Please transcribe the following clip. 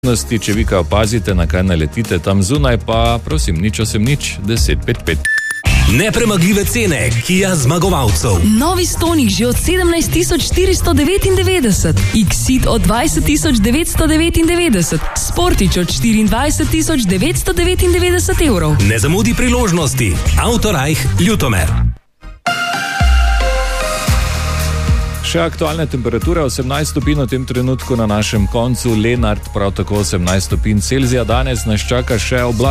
Če vi kaj opazite, na kaj naletite tam zunaj, pa prosim, nič 1055. Nepremagljive cene Kia zmagovalcev. Novi Stonic že od 17.499, Exit od 20.999, Sportič od 24.999 evrov. Ne zamudi priložnosti. Autorajh Ljutomer. Še aktualne temperature, 18 stopinj v tem trenutku na našem koncu, Lenart prav tako 18 stopinj Celzija. Danes nas čaka še